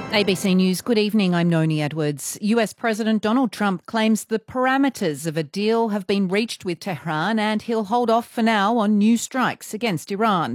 ABC News, good evening, I'm Noni Edwards. US President Donald Trump claims the parameters of a deal have been reached with Tehran and he'll hold off for now on new strikes against Iran.